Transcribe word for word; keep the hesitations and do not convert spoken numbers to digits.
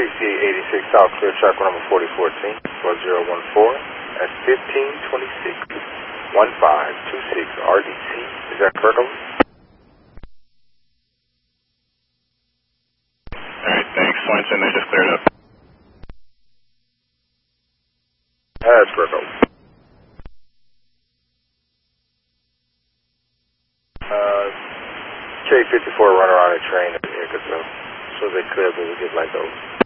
C C eighty-six South, clear track number forty fourteen, four zero one four, at fifteen twenty-six, one five two six R D C. Is that correct? Alright, thanks. Swenson, they just cleared up. That's correct. Uh, K fifty-four run around a train in here, because as soon as they clear, we will get like those.